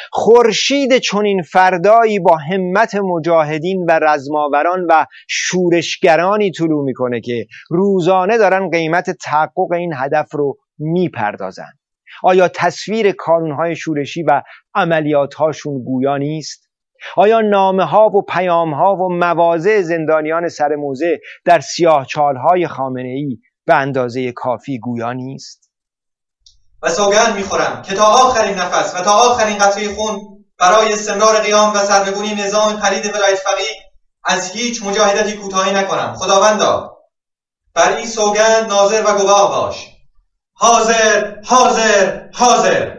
خورشید چنین فردایی با همت مجاهدین و رزماوران و شورشگرانی طلوع میکنه که روزانه دارن قیمت تحقق این هدف رو میپردازن. آیا تصویر کانونهای شورشی و عملیاتهاشون گویا نیست؟ آیا نامه‌ها و پیام‌ها و مواضع زندانیان سرموضع در سیاهچال‌های خامنه‌ای به اندازه کافی گویا نیست؟ و سوگند می‌خورم که تا آخرین نفس و تا آخرین قطره خون برای استمرار قیام و سرنگونی نظام پلید ولایت فقیه از هیچ مجاهدتی کوتاهی نکنم. خداوندا بر این سوگند ناظر و گواه باش. حاضر حاضر حاضر.